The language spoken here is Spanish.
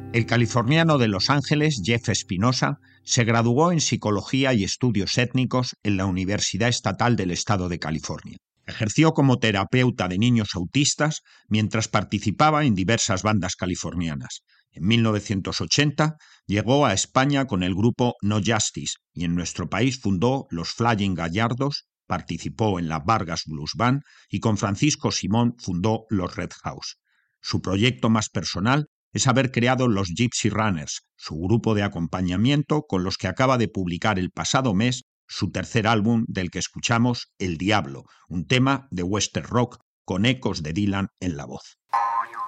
El californiano de Los Ángeles, Jeff Espinosa, se graduó en Psicología y Estudios Étnicos en la Universidad Estatal del Estado de California. Ejerció como terapeuta de niños autistas mientras participaba en diversas bandas californianas. En 1980 llegó a España con el grupo No Justice y en nuestro país fundó los Flying Gallardos, participó en la Vargas Blues Band y con Francisco Simón fundó los Red House. Su proyecto más personal es haber creado los Gypsy Runners, su grupo de acompañamiento con los que acaba de publicar el pasado mes su tercer álbum, del que escuchamos El Diablo, un tema de western rock con ecos de Dylan en la voz.